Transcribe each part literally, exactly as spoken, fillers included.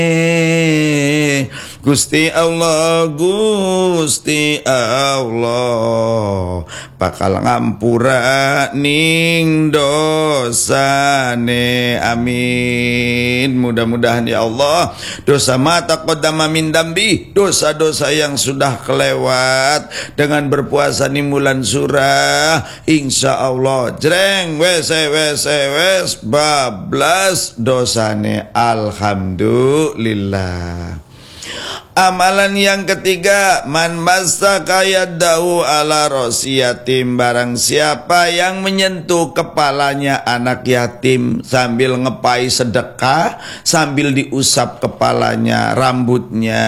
Gusti Allah, Gusti Allah bakal ngampura ning dosane, amin. Mudah-mudahan ya Allah, dosa ma taqaddama min dambi, dosa-dosa yang sudah kelewat dengan berpuasa di bulan surah, insya Allah jreng wes wes wes bablas dosane, alhamdulillah. Amalan yang ketiga, man masaka yadahu ala rosi yatim, barang siapa yang menyentuh kepalanya anak yatim sambil ngepai sedekah, sambil diusap kepalanya, rambutnya,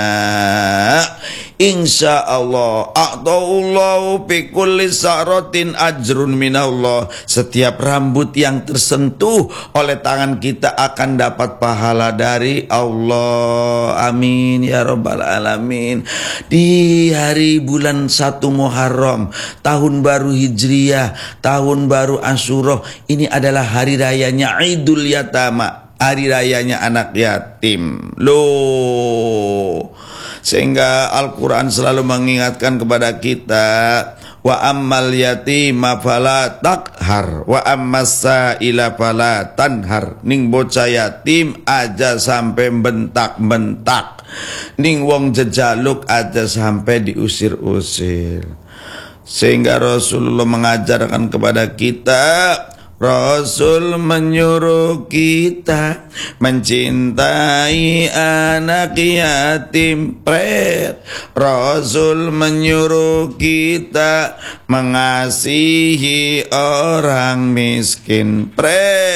insya Allah a'ta'ullahu fi kulli sa'ratin ajrun minallah, setiap rambut yang tersentuh oleh tangan kita akan dapat pahala dari Allah, amin ya rabbal alamin. Di hari bulan satu Muharram, tahun baru Hijriyah, tahun baru Asyura, ini adalah hari rayanya Idul Yatama, hari rayanya anak yatim. Loh, sehingga Al-Quran selalu mengingatkan kepada kita, wa ammal yatima fala takhar wa ammas sa'ila fala tanhar, ning bocah yatim aja sampai bentak-bentak, ning wong jejaluk aja sampai diusir-usir. Sehingga Rasulullah mengajarkan kepada kita, Rasul menyuruh kita mencintai anak yatim, pret. Rasul menyuruh kita mengasihi orang miskin, pret.